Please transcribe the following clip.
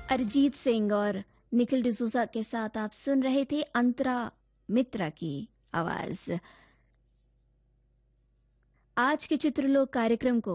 अरिजीत सिंह और निखिल डिसूजा के साथ आप सुन रहे थे अंतरा मित्रा की आवाज। आज के चित्रलोक कार्यक्रम को